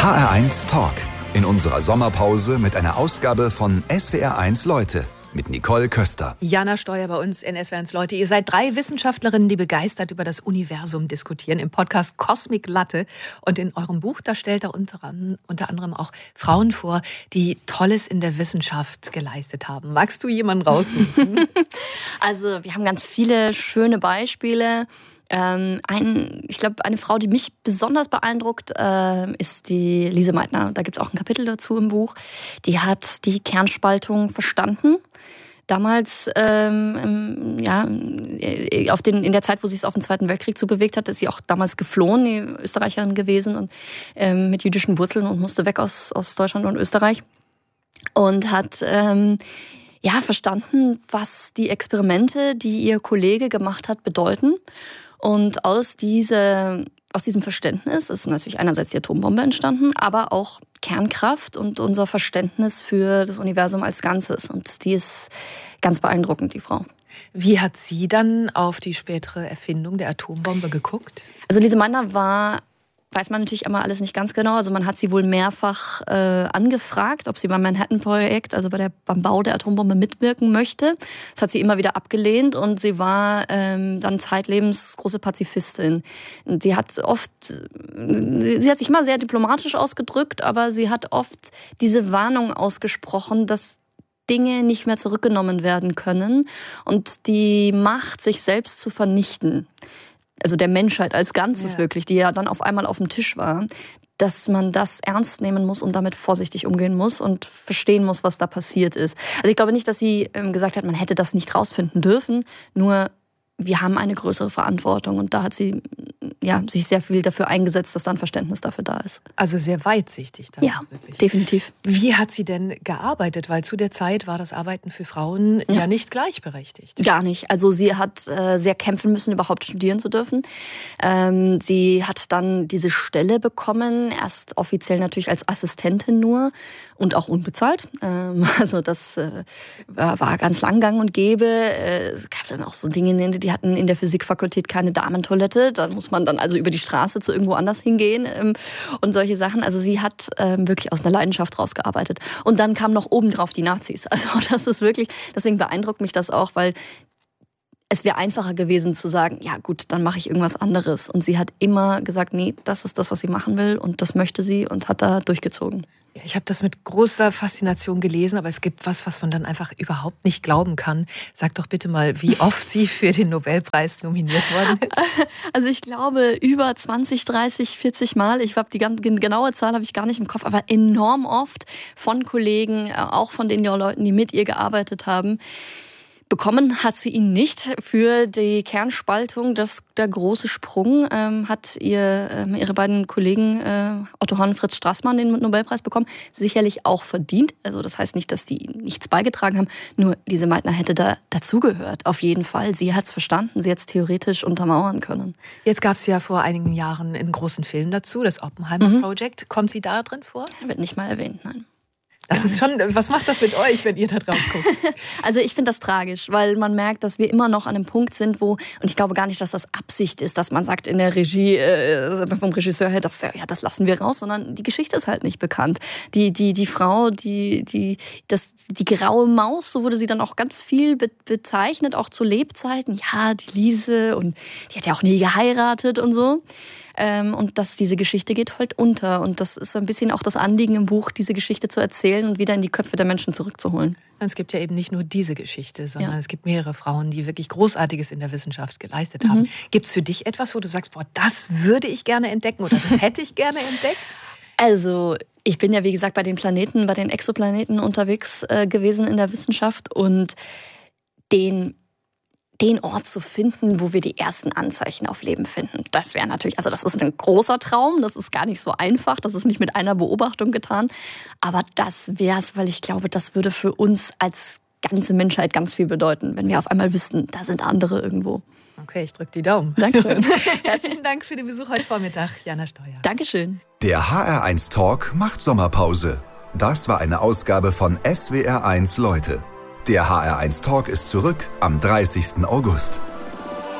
HR1 Talk. In unserer Sommerpause mit einer Ausgabe von SWR1 Leute mit Nicole Köster. Jana Steuer bei uns in SWR1 Leute. Ihr seid 3 Wissenschaftlerinnen, die begeistert über das Universum diskutieren im Podcast Cosmic Latte. Und in eurem Buch, da stellt ihr unter anderem auch Frauen vor, die Tolles in der Wissenschaft geleistet haben. Magst du jemanden raussuchen? Also wir haben ganz viele schöne Beispiele. Ich glaube, eine Frau, die mich besonders beeindruckt, ist die Lise Meitner. Da gibt es auch ein Kapitel dazu im Buch. Die hat die Kernspaltung verstanden. Damals, in der Zeit, wo sie es auf den Zweiten Weltkrieg zu bewegt hat, ist sie auch damals geflohen, die Österreicherin gewesen und mit jüdischen Wurzeln und musste weg aus Deutschland und Österreich. Und hat verstanden, was die Experimente, die ihr Kollege gemacht hat, bedeuten. Und aus diesem Verständnis ist natürlich einerseits die Atombombe entstanden, aber auch Kernkraft und unser Verständnis für das Universum als Ganzes. Und die ist ganz beeindruckend, die Frau. Wie hat sie dann auf die spätere Erfindung der Atombombe geguckt? Also Lise Meitner weiß man natürlich immer alles nicht ganz genau. Also man hat sie wohl mehrfach angefragt, ob sie beim Manhattan-Projekt, also beim Bau der Atombombe mitwirken möchte. Das hat sie immer wieder abgelehnt und sie war dann zeitlebens große Pazifistin. Sie hat sich immer sehr diplomatisch ausgedrückt, aber sie hat oft diese Warnung ausgesprochen, dass Dinge nicht mehr zurückgenommen werden können und die Macht, sich selbst zu vernichten, also der Menschheit als Ganzes wirklich, die ja dann auf einmal auf dem Tisch war, dass man das ernst nehmen muss und damit vorsichtig umgehen muss und verstehen muss, was da passiert ist. Also ich glaube nicht, dass sie gesagt hat, man hätte das nicht rausfinden dürfen, nur wir haben eine größere Verantwortung und da hat sie sich sehr viel dafür eingesetzt, dass da ein Verständnis dafür da ist. Also sehr weitsichtig dann. Ja, wirklich. Definitiv. Wie hat sie denn gearbeitet? Weil zu der Zeit war das Arbeiten für Frauen ja nicht gleichberechtigt. Gar nicht. Also sie hat sehr kämpfen müssen, überhaupt studieren zu dürfen. Sie hat dann diese Stelle bekommen, erst offiziell natürlich als Assistentin nur und auch unbezahlt. Also das war ganz lang gang und gäbe. Es gab dann auch so Dinge, die hatten in der Physikfakultät keine Damentoilette. Da muss man dann also über die Straße zu irgendwo anders hingehen und solche Sachen. Also sie hat wirklich aus einer Leidenschaft rausgearbeitet. Und dann kamen noch obendrauf die Nazis. Also das ist wirklich, deswegen beeindruckt mich das auch, weil es wäre einfacher gewesen zu sagen, ja gut, dann mache ich irgendwas anderes. Und sie hat immer gesagt, nee, das ist das, was sie machen will und das möchte sie und hat da durchgezogen. Ich habe das mit großer Faszination gelesen, aber es gibt was man dann einfach überhaupt nicht glauben kann. Sag doch bitte mal, wie oft sie für den Nobelpreis nominiert worden ist. Also ich glaube über 20, 30, 40 Mal. Ich habe die genaue Zahl habe ich gar nicht im Kopf, aber enorm oft von Kollegen, auch von den Leuten, die mit ihr gearbeitet haben. Bekommen hat sie ihn nicht für die Kernspaltung. Der große Sprung hat ihre beiden Kollegen Otto Hahn und Fritz Strassmann den Nobelpreis bekommen. Sicherlich auch verdient. Also das heißt nicht, dass die nichts beigetragen haben. Nur Lise Meitner hätte da dazugehört. Auf jeden Fall. Sie hat es verstanden. Sie hat es theoretisch untermauern können. Jetzt gab es ja vor einigen Jahren einen großen Film dazu, das Oppenheimer Project. Kommt sie da drin vor? Wird nicht mal erwähnt, nein. Das ist schon, was macht das mit euch, wenn ihr da drauf guckt? Also ich finde das tragisch, weil man merkt, dass wir immer noch an einem Punkt sind, und ich glaube gar nicht, dass das Absicht ist, dass man sagt in der Regie, vom Regisseur her, das lassen wir raus, sondern die Geschichte ist halt nicht bekannt. Die Frau, die graue Maus, so wurde sie dann auch ganz viel bezeichnet, auch zu Lebzeiten. Ja, die Lise und die hat ja auch nie geheiratet und so. Und diese Geschichte geht halt unter. Und das ist so ein bisschen auch das Anliegen im Buch, diese Geschichte zu erzählen und wieder in die Köpfe der Menschen zurückzuholen. Es gibt ja eben nicht nur diese Geschichte, sondern es gibt mehrere Frauen, die wirklich Großartiges in der Wissenschaft geleistet haben. Gibt es für dich etwas, wo du sagst, boah, das würde ich gerne entdecken oder das hätte ich gerne entdeckt? Also ich bin ja, wie gesagt, bei den Exoplaneten unterwegs gewesen in der Wissenschaft und den Ort zu finden, wo wir die ersten Anzeichen auf Leben finden. Das wäre natürlich, also das ist ein großer Traum, das ist gar nicht so einfach, das ist nicht mit einer Beobachtung getan, aber das wäre es, weil ich glaube, das würde für uns als ganze Menschheit ganz viel bedeuten, wenn wir auf einmal wüssten, da sind andere irgendwo. Okay, ich drücke die Daumen. Dankeschön. Herzlichen Dank für den Besuch heute Vormittag, Jana Steuer. Dankeschön. Der HR1 Talk macht Sommerpause. Das war eine Ausgabe von SWR1 Leute. Der HR1 Talk ist zurück am 30. August.